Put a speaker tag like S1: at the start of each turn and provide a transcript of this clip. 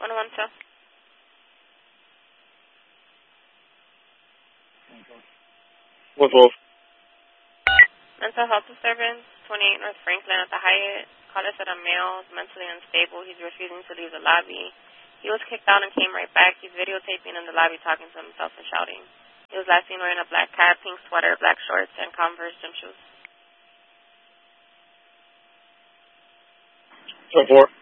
S1: 112. Mental health disturbance, 28 North Franklin at the Hyatt. Caller said a male is mentally unstable. He's refusing to leave the lobby. He was kicked out and came right back. He's videotaping in the lobby talking to himself and shouting. He was last seen wearing a black cap, pink sweater, black shorts, and Converse gym shoes.
S2: 10-4.